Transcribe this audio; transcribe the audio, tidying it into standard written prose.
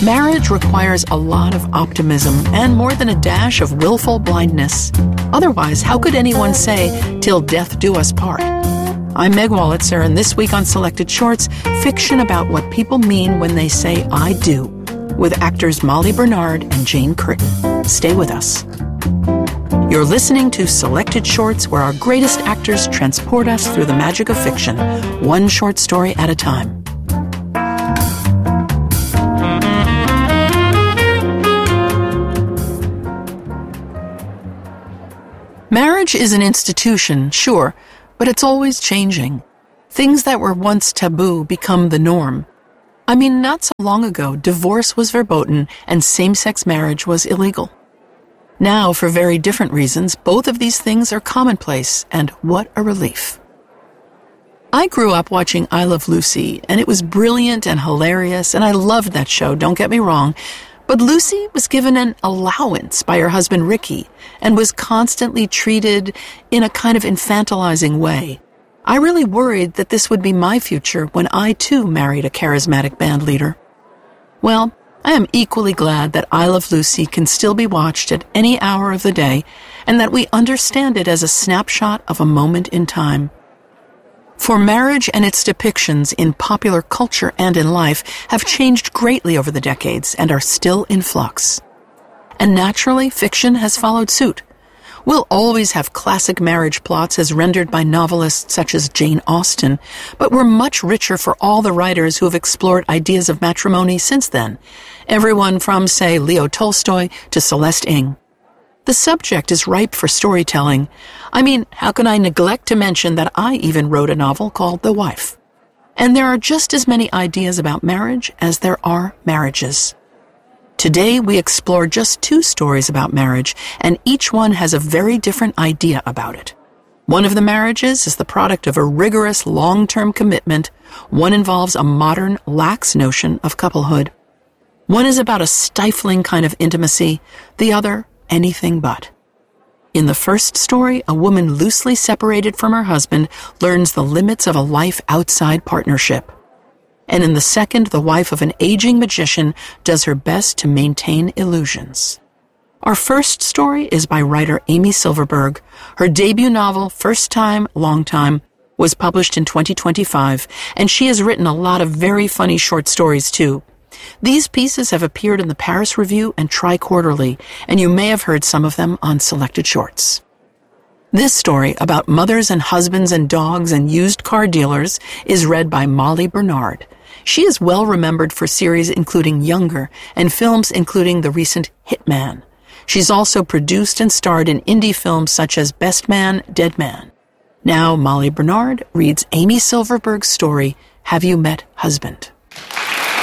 Marriage requires a lot of optimism and more than a dash of willful blindness. Otherwise, how could anyone say, "Till death do us part"? I'm Meg Wolitzer, and this week on Selected Shorts, fiction about what people mean when they say "I do," with actors Molly Bernard and Jane Curtin. Stay with us. You're listening to Selected Shorts, where our greatest actors transport us through the magic of fiction, one short story at a time. Marriage is an institution, sure, but it's always changing. Things that were once taboo become the norm. I mean, not so long ago, divorce was verboten and same-sex marriage was illegal. Now, for very different reasons, both of these things are commonplace, and what a relief. I grew up watching I Love Lucy, and it was brilliant and hilarious, and I loved that show, don't get me wrong. But Lucy was given an allowance by her husband Ricky and was constantly treated in a kind of infantilizing way. I really worried that this would be my future when I too married a charismatic band leader. Well, I am equally glad that I Love Lucy can still be watched at any hour of the day and that we understand it as a snapshot of a moment in time. For marriage and its depictions in popular culture and in life have changed greatly over the decades and are still in flux. And naturally, fiction has followed suit. We'll always have classic marriage plots as rendered by novelists such as Jane Austen, but we're much richer for all the writers who have explored ideas of matrimony since then. Everyone from, say, Leo Tolstoy to Celeste Ng. The subject is ripe for storytelling. I mean, how can I neglect to mention that I even wrote a novel called The Wife? And there are just as many ideas about marriage as there are marriages. Today, we explore just 2 stories about marriage, and each one has a very different idea about it. One of the marriages is the product of a rigorous long-term commitment. One involves a modern, lax notion of couplehood. One is about a stifling kind of intimacy. The other, anything but. In the first story, a woman loosely separated from her husband learns the limits of a life outside partnership. And in the second, the wife of an aging magician does her best to maintain illusions. Our first story is by writer Amy Silverberg. Her debut novel, First Time, Long Time, was published in 2025, and she has written a lot of very funny short stories too. These pieces have appeared in the Paris Review and Tri-Quarterly, and you may have heard some of them on Selected Shorts. This story about mothers and husbands and dogs and used car dealers is read by Molly Bernard. She is well remembered for series including Younger and films including the recent Hitman. She's also produced and starred in indie films such as Best Man, Dead Man. Now Molly Bernard reads Amy Silverberg's story, Have You Met Husband?